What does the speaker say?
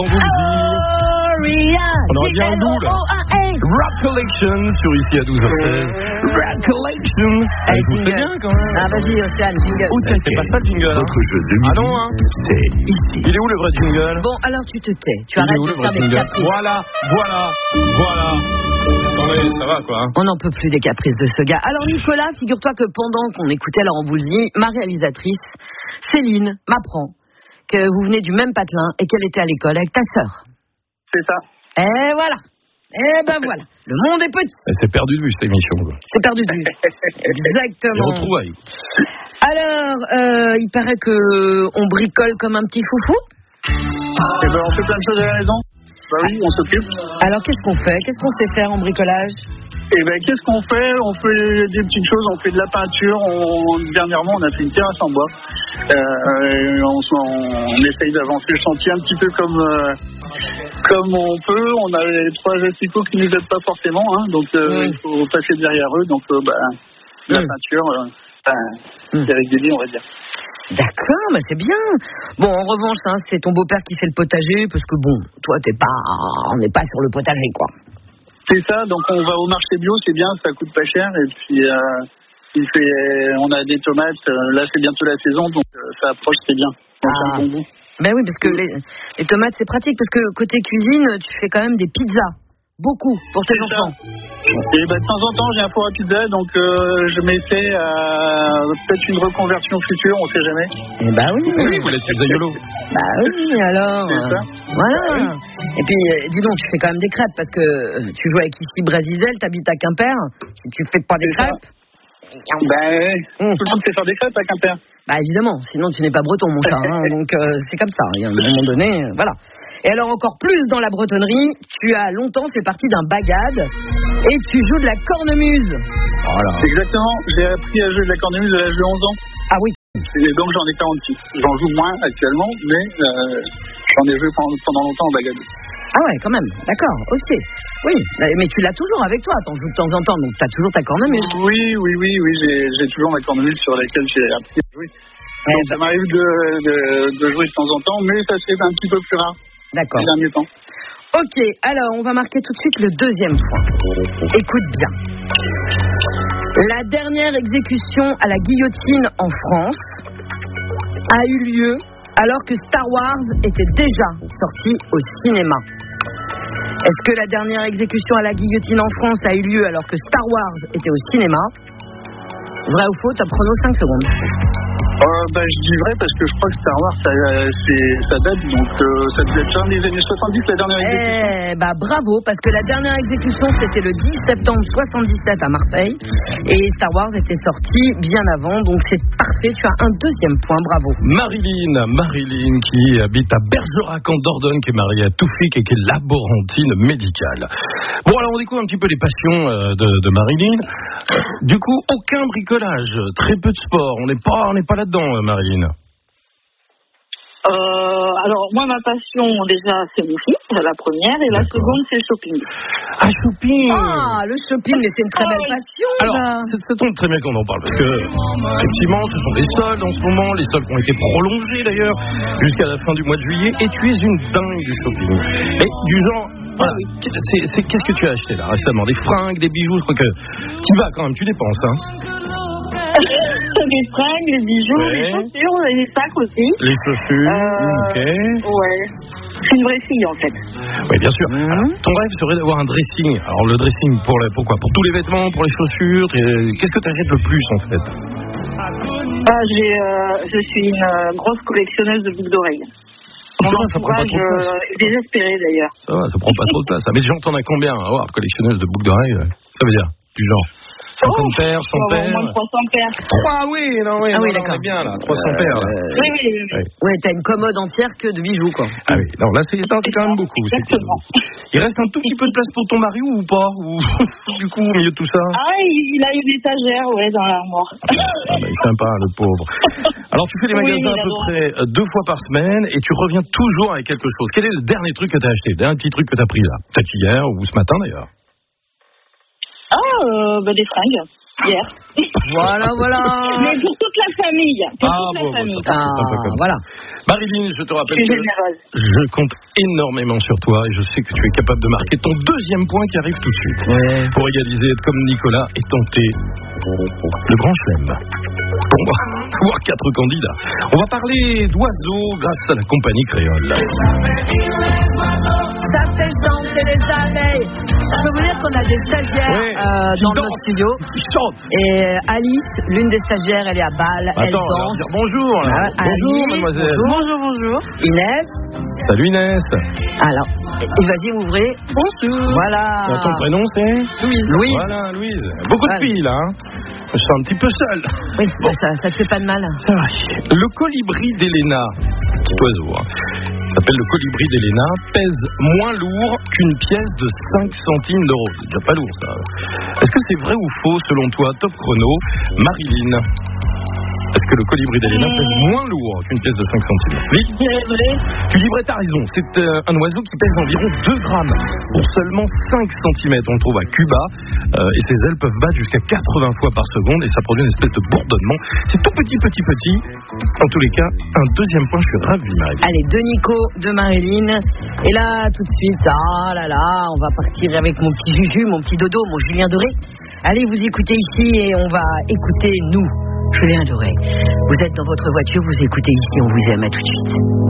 On vous le dit. On aurait bien un double. Rap Collection sur ici à 12h16. Rap Collection. Allez, vous faites bien quand même. Ah, vas-y, Océane, jingle. C'est pas ça le jingle. Votre jeu de Ah non, hein. c'est ici. Il est où le vrai jingle? Bon, alors tu te tais. Tu Il est arrêtes où de le faire vrai des jingle? caprices. Voilà. Attendez, ça va quoi. On n'en peut plus des caprices de ce gars. Alors Nicolas, figure-toi que pendant qu'on écoutait Laurent Voulzy, ma réalisatrice, Céline, m'apprend que vous venez du même patelin et qu'elle était à l'école avec ta sœur. C'est ça. Et voilà. Et ben voilà. Le monde est petit. Elle s'est perdue de vue cette émission. Quoi. C'est perdu de vue. Les Exactement. retrouvailles. Alors, il paraît que on bricole comme un petit foufou. Et ben, on fait plein de choses à la maison. Bah oui, on s'occupe. Alors, qu'est-ce qu'on fait? Qu'est-ce qu'on sait faire en bricolage? Et ben, qu'est-ce qu'on fait? On fait des petites choses, on fait de la peinture. Dernièrement, on a fait une terrasse en bois. On essaye d'avancer le chantier un petit peu comme on peut. On a les 3 asticots qui nous aident pas forcément, hein, donc il faut passer derrière eux. Donc, la peinture, c'est régulier, on va dire. D'accord, mais c'est bien. Bon, en revanche, hein, c'est ton beau-père qui fait le potager, parce que bon, toi, on n'est pas sur le potager, quoi. C'est ça, donc on va au marché bio, c'est bien, ça coûte pas cher, et puis on a des tomates, là c'est bientôt la saison, donc ça approche, c'est bien. Donc, c'est un bon goût. Ben oui, parce que les tomates, c'est pratique, parce que côté cuisine, tu fais quand même des pizzas. Beaucoup, pour tes enfants. Et ben, de temps en temps, j'ai un four à pizza, donc je m'essaie à peut-être une reconversion future, on sait jamais. Eh ben oui. Oui, vous laissez le YOLO. Bah oui, alors. C'est ça. Voilà. Et puis, dis donc, tu fais quand même des crêpes, parce que tu joues avec ici Brasizel, t'habites à Quimper, tu fais pas des crêpes. Ben, tout le monde sait faire des crêpes à Quimper. Bah évidemment, sinon tu n'es pas breton, mon chat. Hein, donc c'est comme ça. Et à un moment donné, voilà. Et alors encore plus dans la bretonnerie, tu as longtemps fait partie d'un bagad et tu joues de la cornemuse. Voilà. Exactement, j'ai appris à jouer de la cornemuse à l'âge de 11 ans. Ah oui. Et donc j'en ai 46. J'en joue moins actuellement, mais j'en ai joué pendant longtemps en bagad. Ah ouais, quand même, d'accord, ok. Oui, mais tu l'as toujours avec toi, t'en joues de temps en temps, donc tu as toujours ta cornemuse. Oui, j'ai toujours ma cornemuse sur laquelle j'ai appris à jouer. Donc, ça m'arrive de jouer de temps en temps, mais ça c'est un petit peu plus rare. D'accord. Ces derniers temps. Ok, alors on va marquer tout de suite le deuxième point. Écoute bien. La dernière exécution à la guillotine en France a eu lieu alors que Star Wars était déjà sorti au cinéma. Est-ce que la dernière exécution à la guillotine en France a eu lieu alors que Star Wars était au cinéma? Vrai ou faux? Top chrono, 5 secondes. Je dis vrai parce que je crois que Star Wars ça date, donc ça devait être fin des années 70 la dernière exécution. Bravo, parce que la dernière exécution c'était le 10 septembre 77 à Marseille et Star Wars était sorti bien avant, donc c'est parfait, tu as un deuxième point, bravo. Marilyn qui habite à Bergerac en Dordogne, qui est mariée à Toufik et qui est laborantine médicale. Bon, alors on découvre un petit peu les passions de Marilyn. Du coup, aucun bricolage, très peu de sport, on n'est pas là-dedans, Marilyn. Alors, moi, ma passion, déjà, c'est mon fils, la première, et la seconde, c'est le shopping. Ah, shopping! Ah, le shopping, mais c'est une très belle passion, alors, là. ça tombe très bien qu'on en parle, parce que, effectivement, ce sont les soldes en ce moment, les soldes qui ont été prolongés, d'ailleurs, jusqu'à la fin du mois de juillet, et tu es une dingue du shopping. Et du genre... Voilà. Qu'est-ce que tu as acheté là récemment? Des fringues, des bijoux, je crois que tu vas quand même, tu dépenses, hein? Les fringues, les bijoux, les chaussures, les sacs aussi. Les chaussures, ok. Ouais. Je suis une vraie fille en fait. Oui, bien sûr. Alors, ton rêve serait d'avoir un dressing. Alors le dressing, pourquoi? Pour tous les vêtements, pour les chaussures. Qu'est-ce que tu achètes le plus en fait? Je suis une grosse collectionneuse de boucles d'oreilles. Mon entourage est désespéré d'ailleurs. Ça va, ça prend pas trop de place. Mais j'entends à combien? Alors, collectionneuse de boucles d'oreilles, ça veut dire du genre 50 paires, 100 paires. Au moins 300 paires. 3, oui, non, oui, d'accord. On est bien là, 300 paires. Là. Oui. Ouais, t'as une commode entière que de bijoux, quoi. Ah oui, non, là c'est quand même beaucoup. Exactement. Il reste un tout petit peu de place pour ton mari ou pas? Ou du coup, au milieu de tout ça? Ah, il a une étagère, dans l'armoire. Ah, bah, sympa, le pauvre. Alors tu fais les magasins à peu près 2 fois par semaine et tu reviens toujours avec quelque chose. Quel est le dernier truc que tu as acheté? Le dernier petit truc que tu as pris là? Peut-être hier ou ce matin d'ailleurs? Des fringues, hier. Voilà. Mais pour toute la famille. Sympa, Voilà. Marilyn, je te rappelle que je compte énormément sur toi et je sais que tu es capable de marquer ton deuxième point qui arrive tout de suite. Ouais. Pour égaliser, être comme Nicolas et tenter le grand chelem. Pour avoir 4 candidats. On va parler d'oiseaux grâce à la compagnie créole. Ça fait chanter les abeilles. Je peux vous dire qu'on a des stagiaires dans notre studio. Et Alice, l'une des stagiaires, elle est à Bâle. Elle danse. Bonjour. Bonjour, mademoiselle. Bonjour. Inès. Salut Inès. Alors, et vas-y, ouvrez. Bonjour. Voilà. Ton prénom c'est Louise. Voilà, Louise. Beaucoup de filles là. Je suis un petit peu seul. Oui, ça te fait pas de mal. Ça va. Le colibri d'Elena, petit oiseau, s'appelle le colibri d'Elena, pèse moins lourd qu'une pièce de 5 centimes d'euros. C'est déjà pas lourd ça. Est-ce que c'est vrai ou faux selon toi, top chrono, Marilyn? Est-ce que le colibri d'Elena pèse moins lourd qu'une pièce de 5 centimes? Oui. Tu dis vrai, t'as raison. C'est un oiseau qui pèse environ 2 grammes pour seulement 5 cm. On le trouve à Cuba et ses ailes peuvent battre jusqu'à 80 fois par seconde et ça produit une espèce de bourdonnement. C'est tout petit. En tous les cas, un deuxième point, je suis ravi, Marilyn. Allez, de Nico, de Marilyn. Et là, tout de suite, on va partir avec mon petit Juju, mon petit dodo, mon Julien Doré. Allez, vous écoutez ici et on va écouter nous. Julien Doré. Vous êtes dans votre voiture, vous écoutez ici, on vous aime, à tout de suite.